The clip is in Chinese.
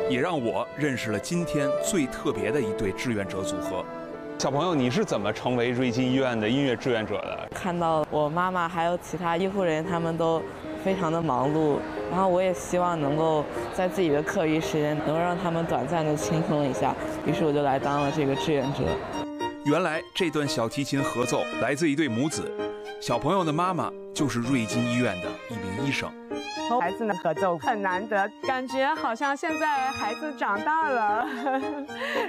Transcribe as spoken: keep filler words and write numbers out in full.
也让我认识了今天最特别的一对志愿者组合。小朋友，你是怎么成为瑞金医院的音乐志愿者的？ 看到我妈妈还有其他医护人员，他们都非常的忙碌，然后我也希望能够在自己的课余时间，能够让他们短暂的轻松一下，于是我就来当了这个志愿者。 原来这段小提琴合奏来自一对母子，小朋友的妈妈就是瑞金医院的一名医生。 和孩子的合奏很难得，感觉好像现在孩子长大了。